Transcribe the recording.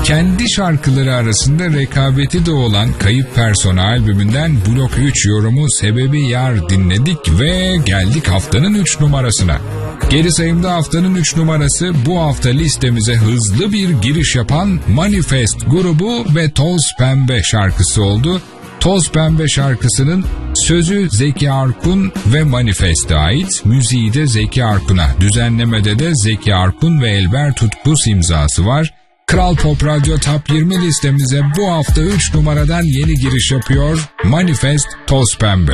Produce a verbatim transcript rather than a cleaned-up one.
Kendi şarkıları arasında rekabeti de olan Kayıp Persona albümünden Blok üç yorumu Sebebi Yar dinledik ve geldik haftanın üç numarasına. Geri sayımda haftanın üç numarası bu hafta listemize hızlı bir giriş yapan Manifest grubu ve Toz Pembe şarkısı oldu. Toz Pembe şarkısının sözü Zeki Arkun ve Manifest'e ait, müziği de Zeki Arkun'a, düzenlemede de Zeki Arkun ve Elber Tutbus imzası var. Kral Pop Radyo Top yirmi listemize bu hafta üç numaradan yeni giriş yapıyor Manifest Toz Pembe.